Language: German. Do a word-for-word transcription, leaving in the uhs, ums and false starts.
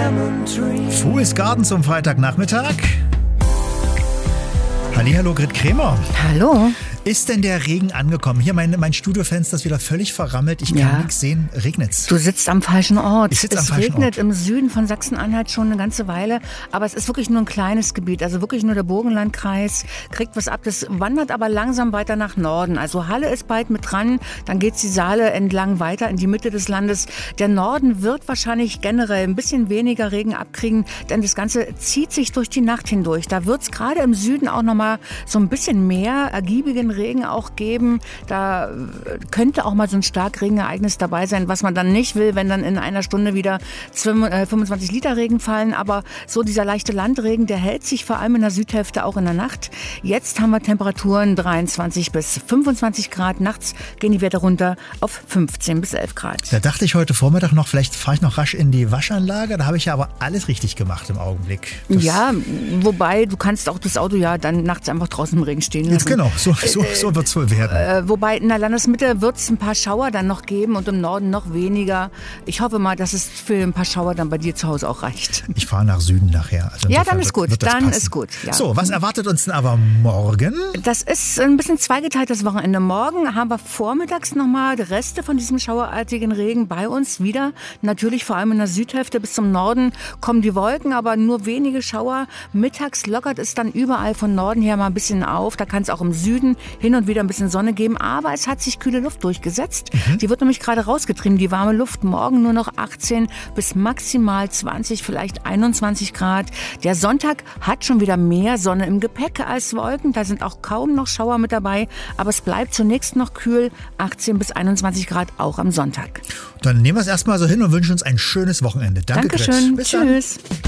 Fool's Garden zum Freitagnachmittag. Hallihallo, Grit Krämer. Hallo. Ist denn der Regen angekommen? Hier, mein, mein Studiofenster ist wieder völlig verrammelt. Ich kann Ja. nichts sehen. Regnet's? Du sitzt am falschen Ort. Ich sitze am es falschen regnet Ort. im Süden von Sachsen-Anhalt schon eine ganze Weile, aber es ist wirklich nur ein kleines Gebiet, also wirklich nur der Burgenlandkreis kriegt was ab. Das wandert aber langsam weiter nach Norden. Also Halle ist bald mit dran, dann geht's die Saale entlang weiter in die Mitte des Landes. Der Norden wird wahrscheinlich generell ein bisschen weniger Regen abkriegen, denn das Ganze zieht sich durch die Nacht hindurch. Da wird's gerade im Süden auch nochmal so ein bisschen mehr ergiebigen Regen auch geben. Da könnte auch mal so ein Starkregenereignis dabei sein, was man dann nicht will, wenn dann in einer Stunde wieder fünfundzwanzig Liter Regen fallen. Aber so dieser leichte Landregen, der hält sich vor allem in der Südhälfte auch in der Nacht. Jetzt haben wir Temperaturen dreiundzwanzig bis fünfundzwanzig Grad. Nachts gehen die Werte runter auf fünfzehn bis elf Grad. Da dachte ich heute Vormittag noch, vielleicht fahre ich noch rasch in die Waschanlage. Da habe ich ja aber alles richtig gemacht im Augenblick. Das Ja, wobei du kannst auch das Auto ja dann nachts einfach draußen im Regen stehen lassen. Jetzt genau, so, so, so wird es wohl werden. Äh, wobei in der Landesmitte wird es ein paar Schauer dann noch geben und im Norden noch weniger. Ich hoffe mal, dass es für ein paar Schauer dann bei dir zu Hause auch reicht. Ich fahre nach Süden nachher. Also Ja, insofern dann ist wird- gut. wird das Dann passen. ist gut. Ja. So, was erwartet uns denn aber morgen? Das ist ein bisschen zweigeteiltes Wochenende. Morgen haben wir vormittags nochmal Reste von diesem schauerartigen Regen bei uns wieder. Natürlich vor allem in der Südhälfte bis zum Norden kommen die Wolken, aber nur wenige Schauer. Mittags lockert es dann überall von Norden her mal ein bisschen auf. Da kann es auch im Süden hin und wieder ein bisschen Sonne geben, aber es hat sich kühle Luft durchgesetzt. Mhm. Die wird nämlich gerade rausgetrieben, die warme Luft. Morgen nur noch achtzehn bis maximal zwanzig, vielleicht einundzwanzig Grad. Der Sonntag hat schon wieder mehr Sonne im Gepäck als Wolken. Da sind auch kaum noch Schauer mit dabei, aber es bleibt zunächst noch kühl, achtzehn bis einundzwanzig Grad auch am Sonntag. Dann nehmen wir es erstmal so hin und wünschen uns ein schönes Wochenende. Danke, Grit. Dankeschön. Bis dann. Tschüss.